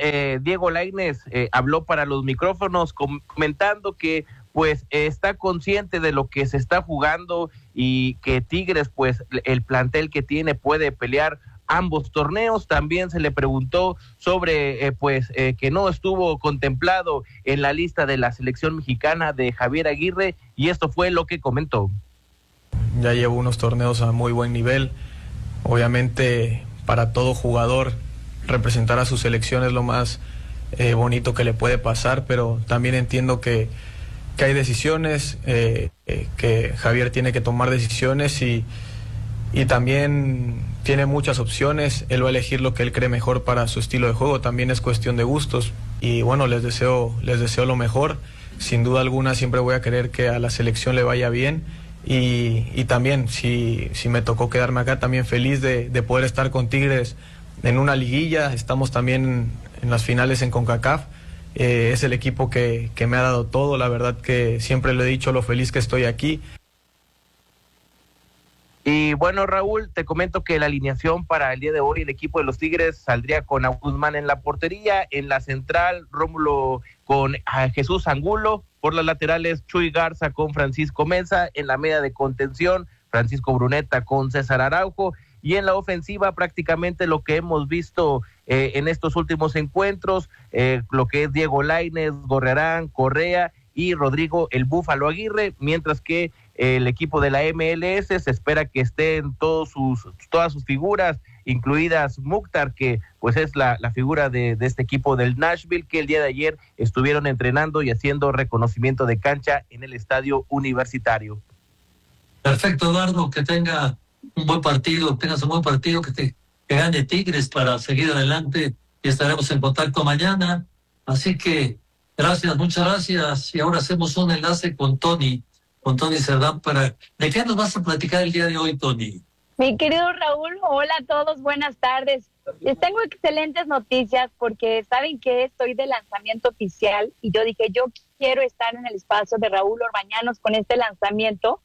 Diego Lainez habló para los micrófonos comentando que pues está consciente de lo que se está jugando y que Tigres, pues el plantel que tiene puede pelear ambos torneos. También se le preguntó sobre que no estuvo contemplado en la lista de la selección mexicana de Javier Aguirre, y esto fue lo que comentó. Ya llevo unos torneos a muy buen nivel. Obviamente para todo jugador representar a su selección es lo más bonito que le puede pasar, pero también entiendo que hay decisiones, que Javier tiene que tomar decisiones y también tiene muchas opciones. Él va a elegir lo que él cree mejor para su estilo de juego. También es cuestión de gustos y bueno, les deseo lo mejor. Sin duda alguna siempre voy a querer que a la selección le vaya bien y también si me tocó quedarme acá, también feliz de poder estar con Tigres en una liguilla. Estamos también en las finales en CONCACAF. Es el equipo que me ha dado todo. La verdad que siempre le he dicho lo feliz que estoy aquí. Y bueno, Raúl, te comento que la alineación para el día de hoy, el equipo de los Tigres saldría con a Guzmán en la portería, en la central Rómulo con Jesús Angulo, por las laterales Chuy Garza con Francisco Meza, en la media de contención Francisco Bruneta con César Araujo, y en la ofensiva prácticamente lo que hemos visto en estos últimos encuentros, lo que es Diego Lainez, Gorrearán, Correa y Rodrigo el Búfalo Aguirre, mientras que el equipo de la MLS se espera que estén todas sus figuras, incluidas Mukhtar, que pues es la figura de este equipo del Nashville, que el día de ayer estuvieron entrenando y haciendo reconocimiento de cancha en el estadio universitario. Perfecto, Eduardo, que tengas un buen partido, que gane Tigres para seguir adelante, y estaremos en contacto mañana. Así que gracias, muchas gracias, y ahora hacemos un enlace con Tony Cerdán ¿de qué nos vas a platicar el día de hoy, Tony? Mi querido Raúl, hola a todos, buenas tardes. Les tengo excelentes noticias porque saben que estoy de lanzamiento oficial y yo dije, yo quiero estar en el espacio de Raúl Orbañanos con este lanzamiento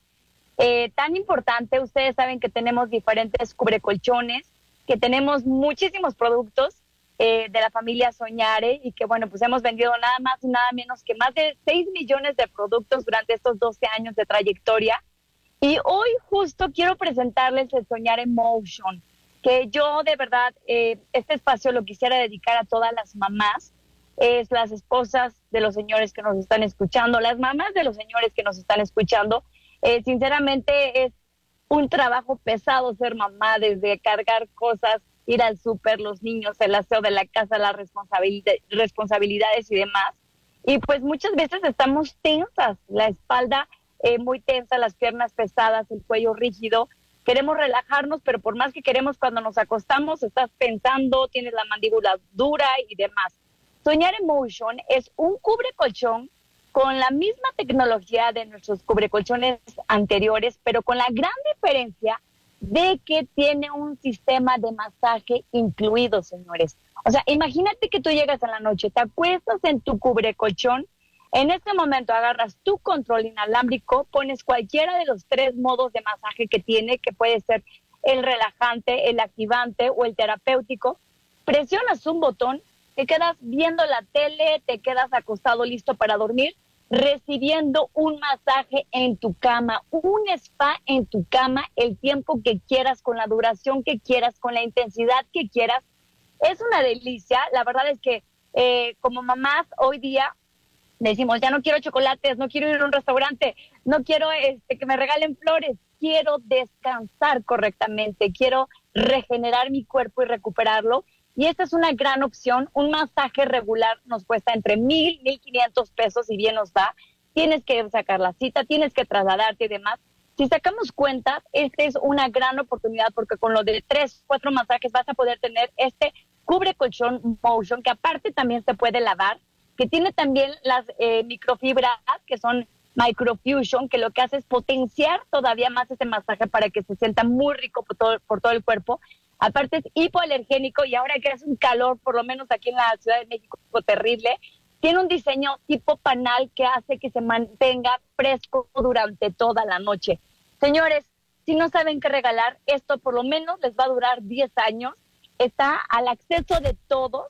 tan importante. Ustedes saben que tenemos diferentes cubrecolchones, que tenemos muchísimos productos de la familia Soñare y que bueno, pues hemos vendido nada más y nada menos que más de 6 millones de productos durante estos 12 años de trayectoria. Y hoy justo quiero presentarles el Soñare Motion, que yo de verdad este espacio lo quisiera dedicar a todas las mamás, las esposas de los señores que nos están escuchando, las mamás de los señores que nos están escuchando. Sinceramente es un trabajo pesado ser mamá, desde cargar cosas, ir al súper, los niños, el aseo de la casa, las responsabilidades y demás. Y pues muchas veces estamos tensas, la espalda muy tensa, las piernas pesadas, el cuello rígido. Queremos relajarnos, pero por más que queremos, cuando nos acostamos, estás pensando, tienes la mandíbula dura y demás. Soñare Motion es un cubrecolchón con la misma tecnología de nuestros cubrecolchones anteriores, pero con la gran diferencia de que tiene un sistema de masaje incluido, señores. O sea, imagínate que tú llegas en la noche, te acuestas en tu cubrecolchón, en este momento agarras tu control inalámbrico, pones cualquiera de los 3 modos de masaje que tiene, que puede ser el relajante, el activante o el terapéutico, presionas un botón, te quedas viendo la tele, te quedas acostado listo para dormir, recibiendo un masaje en tu cama, un spa en tu cama, el tiempo que quieras, con la duración que quieras, con la intensidad que quieras. Es una delicia. La verdad es que como mamás hoy día decimos, ya no quiero chocolates, no quiero ir a un restaurante, no quiero que me regalen flores, quiero descansar correctamente, quiero regenerar mi cuerpo y recuperarlo. Y esta es una gran opción. Un masaje regular nos cuesta entre 1,000, 1,500 pesos y bien nos da. Tienes que sacar la cita, tienes que trasladarte y demás. Si sacamos cuentas, esta es una gran oportunidad porque con lo de 3, 4 masajes vas a poder tener este cubrecolchón Motion, que aparte también se puede lavar, que tiene también las microfibras, que son Microfusion, que lo que hace es potenciar todavía más ese masaje para que se sienta muy rico por todo el cuerpo. Aparte es hipoalergénico y ahora que hace un calor, por lo menos aquí en la Ciudad de México, terrible, tiene un diseño tipo panal que hace que se mantenga fresco durante toda la noche. Señores, si no saben qué regalar, esto por lo menos les va a durar 10 años, está al acceso de todos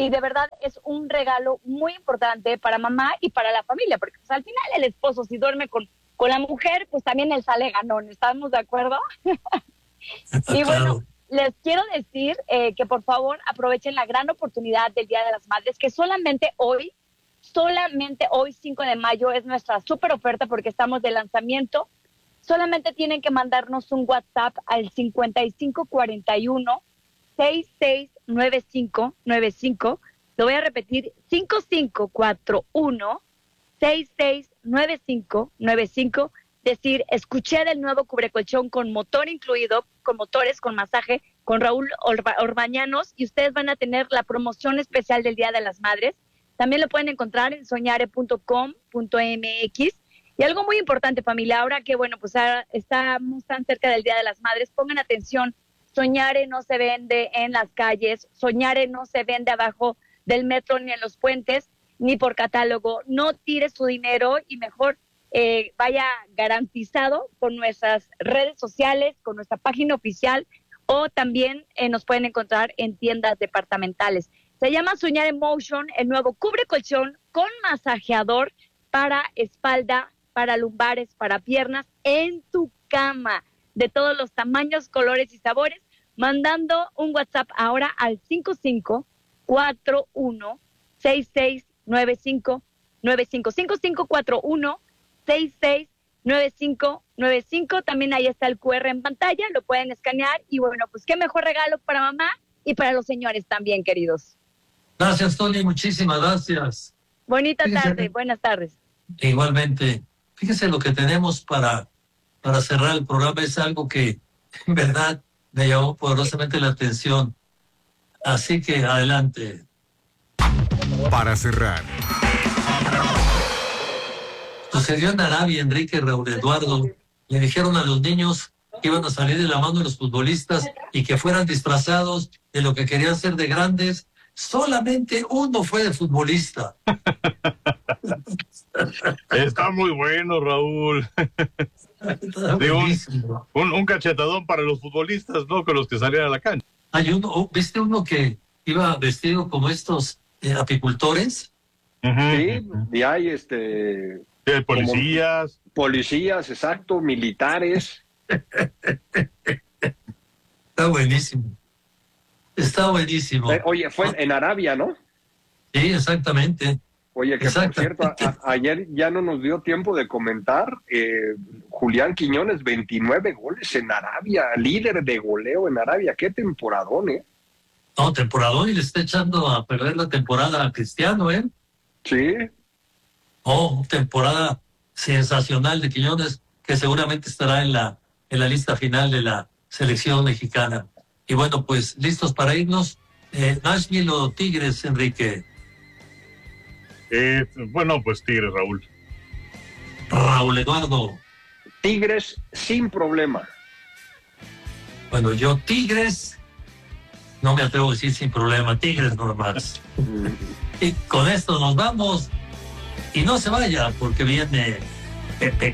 y de verdad es un regalo muy importante para mamá y para la familia, porque pues, al final el esposo si duerme con la mujer, pues también él sale ganón, ¿estamos de acuerdo? Y bueno, les quiero decir que por favor aprovechen la gran oportunidad del Día de las Madres, que solamente hoy 5 de mayo es nuestra súper oferta porque estamos de lanzamiento. Solamente tienen que mandarnos un WhatsApp al 5541-669595. Lo voy a repetir, 5541-669595. Decir, escuché del nuevo cubrecolchón con motor incluido, con motores, con masaje, con Raúl Orbañanos, y ustedes van a tener la promoción especial del Día de las Madres. También lo pueden encontrar en soñare.com.mx. Y algo muy importante, familia, ahora que, bueno, pues ahora estamos tan cerca del Día de las Madres, pongan atención, Soñare no se vende en las calles, Soñare no se vende abajo del metro ni en los puentes, ni por catálogo. No tire su dinero y mejor vaya garantizado con nuestras redes sociales, con nuestra página oficial, o también nos pueden encontrar en tiendas departamentales. Se llama Soñar Emotion, el nuevo cubre colchón con masajeador para espalda, para lumbares, para piernas, en tu cama, de todos los tamaños, colores y sabores, mandando un WhatsApp ahora al 5541-669595, 5541-669595. También ahí está el QR en pantalla, lo pueden escanear y bueno, pues qué mejor regalo para mamá y para los señores también, queridos. Gracias, Tony, muchísimas gracias. Bonita tarde, buenas tardes. Igualmente, fíjese lo que tenemos para cerrar el programa, es algo que en verdad me llamó poderosamente la atención. Así que adelante. Para cerrar. Sucedió en Arabia, Enrique, Raúl Eduardo. Le dijeron a los niños que iban a salir de la mano de los futbolistas y que fueran disfrazados de lo que querían ser de grandes. Solamente uno fue de futbolista. Está muy bueno, Raúl. Un cachetadón para los futbolistas, no con los que salían a la cancha. Hay uno, ¿viste uno que iba vestido como estos apicultores? Sí, y hay policías. Policías, exacto, militares. Está buenísimo. Está buenísimo. Oye, fue en Arabia, ¿no? Sí, exactamente. Oye, que por cierto, ayer ya no nos dio tiempo de comentar, Julián Quiñones, 29 goles en Arabia, líder de goleo en Arabia. Qué temporadón, ¿eh? No, temporadón, y le está echando a perder la temporada a Cristiano, ¿eh? Sí. Oh, temporada sensacional de Quiñones, que seguramente estará en la lista final de la selección mexicana. Y bueno, pues, listos para irnos. Nashville o Tigres, Enrique. Bueno, pues Tigres, Raúl. Raúl Eduardo. Tigres sin problema. Bueno, yo Tigres, no me atrevo a decir sin problema, Tigres normal. Y con esto nos vamos. Y no se vaya, porque viene Pepe